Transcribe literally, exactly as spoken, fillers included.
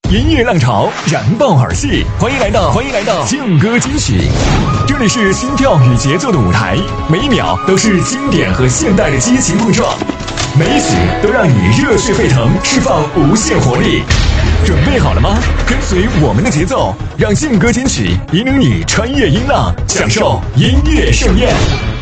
音乐浪潮燃爆耳系，欢迎来到欢迎来到劲歌金曲，这里是心跳与节奏的舞台，每一秒都是经典和现代的激情碰撞，每一曲都让你热血沸腾，释放无限活力。准备好了吗？跟随我们的节奏，让劲歌金曲引领你穿越音浪，享受音乐盛宴。